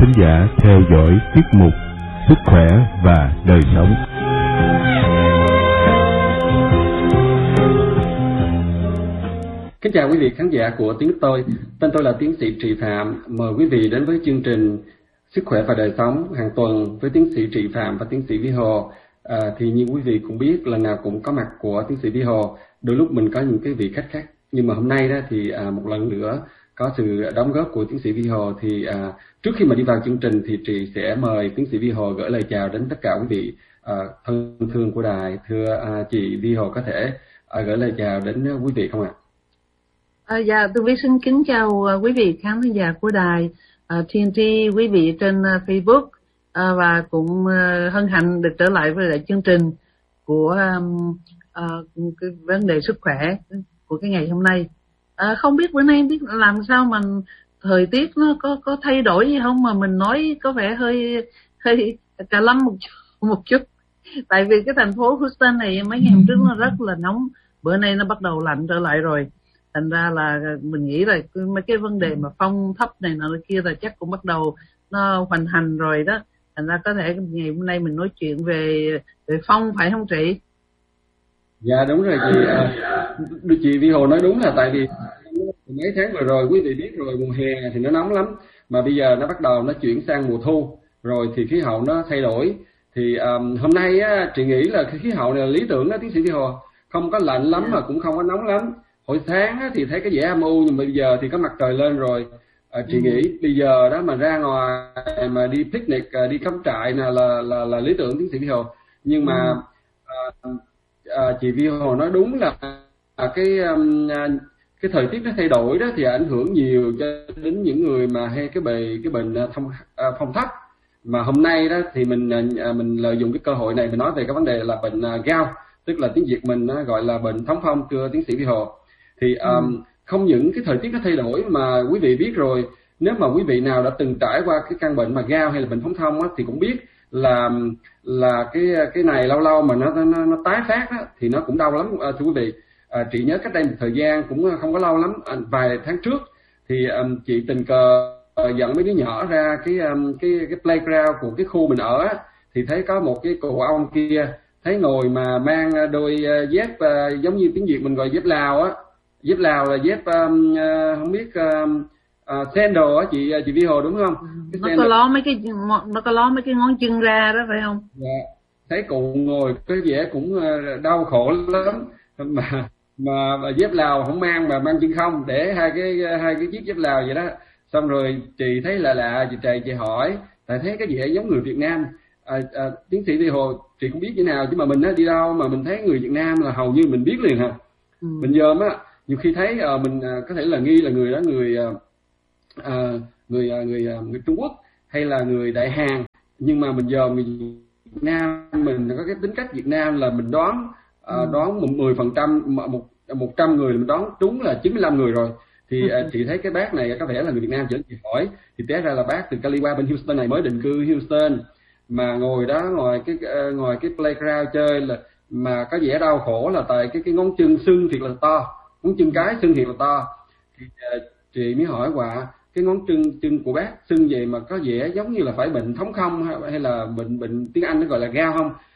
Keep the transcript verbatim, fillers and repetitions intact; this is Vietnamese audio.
thính giả theo dõi tiết mục Sức khỏe và đời sống. Kính chào quý vị khán giả của Tiếng Nước Tôi. Tên tôi là tiến sĩ Trị Phạm. Mời quý vị đến với chương trình Sức khỏe và đời sống hàng tuần với tiến sĩ Trị Phạm và tiến sĩ Vi Hồ. À, thì như quý vị cũng biết, lần nào cũng có mặt của tiến sĩ Vi Hồ. Đôi lúc mình có những cái vị khách khác. Nhưng mà hôm nay đó thì à, một lần nữa có sự đóng góp của tiến sĩ Vi Hồ. Thì à, trước khi mà đi vào chương trình thì Trị sẽ mời tiến sĩ Vi Hồ gửi lời chào đến tất cả quý vị à, thân thương của đài. Thưa à, chị Vi Hồ có thể à, gửi lời chào đến quý vị không ạ? À, dạ, tôi xin kính chào uh, quý vị khán giả của đài uh, tê en tê, quý vị trên uh, Facebook uh, và cũng uh, hân hạnh được trở lại với lại chương trình của um, uh, cái vấn đề sức khỏe của cái ngày hôm nay. Uh, không biết bữa nay biết làm sao mà thời tiết nó có có thay đổi gì không mà mình nói có vẻ hơi hơi cà lâm một chút, một chút. Tại vì cái thành phố Houston này mấy ngày hôm trước nó rất là nóng, bữa nay nó bắt đầu lạnh trở lại rồi. Thành ra là mình nghĩ là mấy cái vấn đề mà phong thấp này nọ kia là chắc cũng bắt đầu nó hoành hành rồi đó. Thành ra có thể ngày hôm nay mình nói chuyện về về phong, phải không chị? Dạ đúng rồi chị. À, chị Vi Hồ nói đúng là tại vì mấy tháng vừa rồi quý vị biết rồi, mùa hè thì nó nóng lắm, mà bây giờ nó bắt đầu nó chuyển sang mùa thu rồi thì khí hậu nó thay đổi. Thì um, hôm nay á, chị nghĩ là cái khí hậu này là lý tưởng đó tiến sĩ Vi Hồ, không có lạnh lắm mà cũng không có nóng lắm. Hồi sáng á, thì thấy cái vẻ âm u, nhưng mà bây giờ thì có mặt trời lên rồi. À, chị ừ. nghĩ bây giờ đó mà ra ngoài mà đi picnic, đi cắm trại là là là, là lý tưởng tiến sĩ Vi Hồ. Nhưng mà ừ. à, à, chị Vi Hồ nói đúng là à, cái um, cái thời tiết nó thay đổi đó thì ảnh hưởng nhiều cho đến những người mà hay cái bề cái bệnh phong à, phong thấp. Mà hôm nay đó thì mình à, mình lợi dụng cái cơ hội này mình nói về cái vấn đề là bệnh à, gout, tức là tiếng Việt mình à, gọi là bệnh thống phong, thưa tiến sĩ Vi Hồ. Thì um, ừ. không những cái thời tiết nó thay đổi mà quý vị biết rồi, nếu mà quý vị nào đã từng trải qua cái căn bệnh mà gout hay là bệnh thống thông á, thì cũng biết là là cái cái này lâu lâu mà nó nó, nó tái phát á, thì nó cũng đau lắm. À, thưa quý vị, à, chị nhớ cách đây một thời gian cũng không có lâu lắm, à, vài tháng trước thì um, chị tình cờ uh, dẫn mấy đứa nhỏ ra cái um, cái cái playground của cái khu mình ở á, thì thấy có một cái cụ ông kia, thấy ngồi mà mang đôi dép uh, giống như tiếng Việt mình gọi dép Lào á. Dép Lào là dép um, uh, không biết um, uh, sandal á chị chị Vi Hồ đúng không? Cái nó sandal. có ló mấy cái nó có ló mấy cái ngón chân ra đó phải không? Dạ. Thấy cụ ngồi cái vẻ cũng đau khổ lắm, mà mà, mà dép Lào không mang mà mang chân không, để hai cái hai cái chiếc dép Lào vậy đó. Xong rồi chị thấy lạ lạ, chị chạy chị hỏi, tại thấy cái vẻ giống người Việt Nam. À, à, tiến sĩ Vi Hồ chị cũng biết như nào, chứ mà mình á đi đâu mà mình thấy người Việt Nam là hầu như mình biết liền hả? Ừ. Mình dòm á, nhiều khi thấy uh, mình uh, có thể là nghi là người đó người uh, uh, người uh, người uh, người Trung Quốc hay là người Đại Hàn, nhưng mà mình giờ mình Việt Nam mình có cái tính cách Việt Nam là mình đoán uh, ừ. đoán một mười phần trăm một một trăm người mình đoán đúng là chín mươi lăm người rồi. Thì uh, chị thấy cái bác này có vẻ là người Việt Nam, chứ chị hỏi thì té ra là bác từ Cali qua bên Houston này, mới định cư Houston, mà ngồi đó ngoài cái uh, ngoài cái playground chơi là mà có vẻ đau khổ là tại cái cái ngón chân sưng thiệt là to, ngón chân cái sưng thiệt là to. Thì uh, chị mới hỏi quả cái ngón chân chân của bác sưng vậy mà có vẻ giống như là phải bệnh thống không hay là bệnh bệnh tiếng Anh nó gọi là gout không?